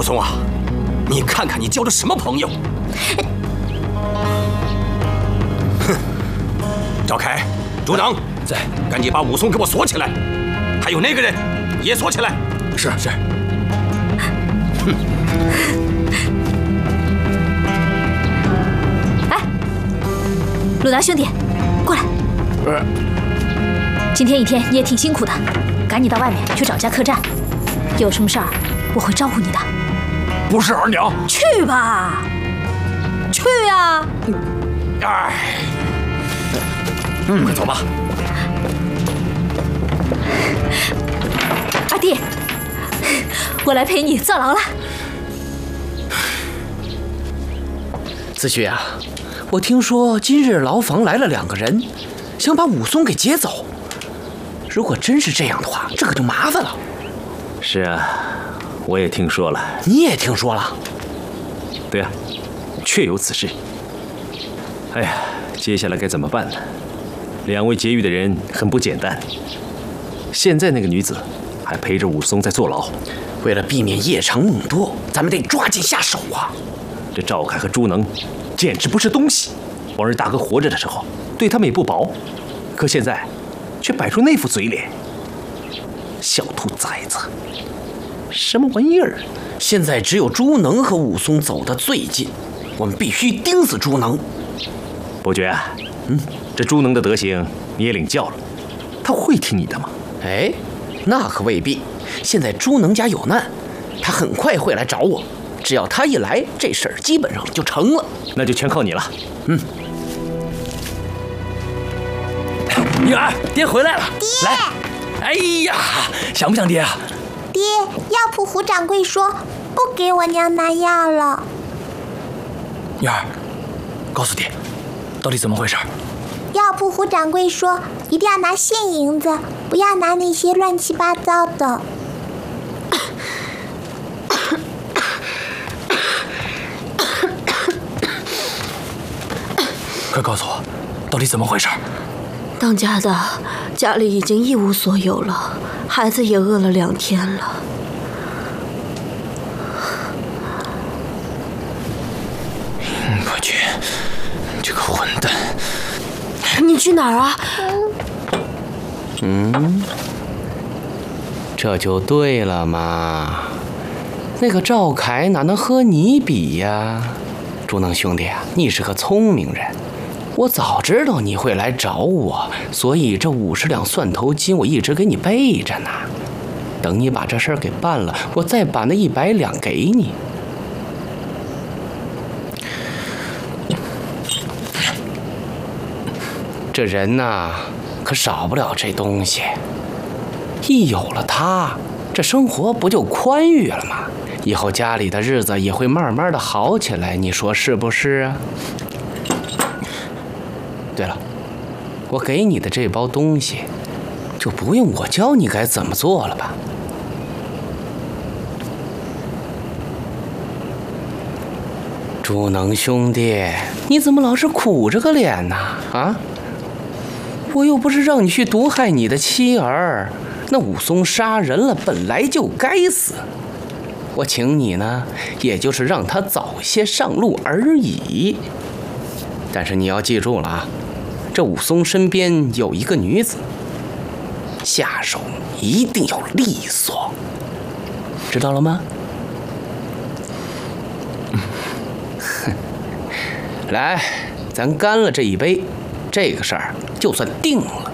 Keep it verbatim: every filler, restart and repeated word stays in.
武松啊，你看看你交的什么朋友！哼！赵凯、朱能在，赶紧把武松给我锁起来，还有那个人也锁起来。是是。哼！ 哎，鲁达兄弟，过来。 呃。 今天一天你也挺辛苦的，赶紧到外面去找家客栈，有什么事儿我会招呼你的。 不是二娘， 去吧，去呀！ 哎， 嗯，快走吧。 二弟，我来陪你坐牢了。 子胥啊，我听说今日牢房来了两个人，想把武松给劫走。如果真是这样的话，这可就麻烦了。 是啊，我也听说了。 你也听说了？ 对啊，确有此事。哎呀，接下来该怎么办呢？两位劫狱的人很不简单。现在那个女子还陪着武松在坐牢。 为了避免夜长梦多，咱们得抓紧下手啊！ 这赵凯和朱能简直不是东西。往日大哥活着的时候，对他们也不薄，可现在却摆出那副嘴脸，小兔崽子，什么玩意儿？ 现在只有朱能和武松走得最近，我们必须盯死朱能。 伯爵，嗯，这朱能的德行你也领教了，他会听你的吗？ 哎，那可未必。现在朱能家有难，他很快会来找我。只要他一来，这事儿基本上就成了。 那就全靠你了。 嗯。 女儿，爹回来了。 爹， 来。哎呀，想不想爹啊？ 爹，药铺胡掌柜说不给我娘拿药了。 女儿，告诉爹，到底怎么回事？ 药铺胡掌柜说一定要拿现银子，不要拿那些乱七八糟的。 快告诉我，到底怎么回事？ 当家的家里已经一无所有了，孩子也饿了两天了。 伯爵，这个混蛋！ 你去哪儿啊？ 嗯，这就对了嘛。那个赵凯哪能和你比呀？朱能兄弟啊，你是个聪明人。我早知道你会来找我，所以这五十两蒜头金我一直给你备着呢。等你把这事儿给办了，我再把那一百两给你。这人呐，可少不了这东西。一有了它，这生活不就宽裕了吗？以后家里的日子也会慢慢的好起来，你说是不是啊？对了，我给你的这包东西，就不用我教你该怎么做了吧？朱能兄弟，你怎么老是苦着个脸呢？啊？我又不是让你去毒害你的妻儿，那武松杀人了，本来就该死。我请你呢，也就是让他早些上路而已。但是你要记住了啊，这武松身边有一个女子，下手一定要利索，知道了吗？嗯、来，咱干了这一杯，这个事儿就算定了。